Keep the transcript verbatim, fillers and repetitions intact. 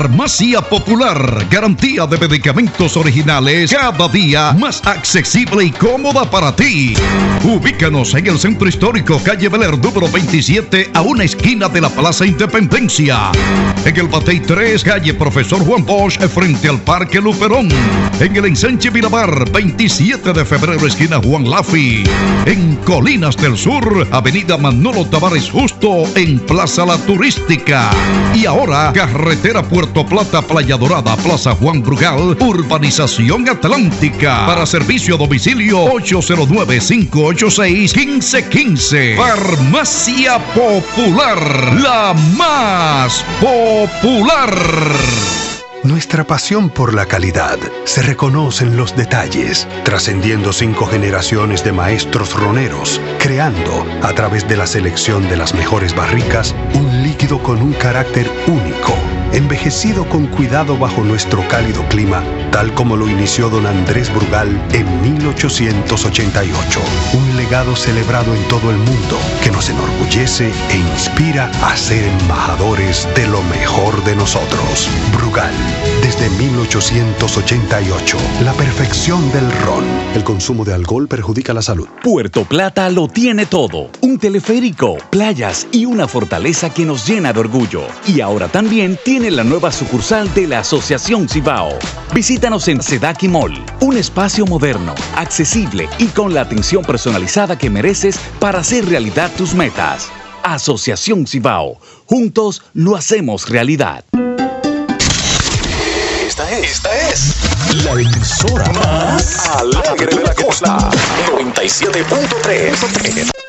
Farmacia Popular, garantía de medicamentos originales, cada día más accesible y cómoda para ti. Ubícanos en el Centro Histórico, calle Bel Air, número veintisiete, a una esquina de la Plaza Independencia. En el Batey tres, calle Profesor Juan Bosch, frente al Parque Luperón. En el Ensanche Miramar, veintisiete de febrero, esquina Juan Lafi. En Colinas del Sur, avenida Manolo Tavares Justo, en Plaza La Turística. Y ahora, carretera Puerto Plata, Playa Dorada, Plaza Juan Brugal, Urbanización Atlántica. Para servicio a domicilio, ocho cero nueve, cinco ocho seis, uno cinco uno cinco. Farmacia Popular, la más popular. Nuestra pasión por la calidad se reconoce en los detalles, trascendiendo cinco generaciones de maestros roneros, creando, a través de la selección de las mejores barricas, un líquido con un carácter único, envejecido con cuidado bajo nuestro cálido clima, tal como lo inició don Andrés Brugal en mil ochocientos ochenta y ocho. Un legado celebrado en todo el mundo que nos enorgullece e inspira a ser embajadores de lo mejor de nosotros. Brugal, desde mil ochocientos ochenta y ocho, la perfección del ron. El consumo de alcohol perjudica la salud. Puerto Plata lo tiene todo. Un teleférico, playas y una fortaleza que nos llena de orgullo. Y ahora también tiene la nueva sucursal de la Asociación Cibao. Visítanos en Sedaki Mall, un espacio moderno, accesible y con la atención personalizada que mereces para hacer realidad tus metas. Asociación Cibao. Juntos lo hacemos realidad. Esta es, esta es la emisora más alegre de la costa. noventa y siete punto tres.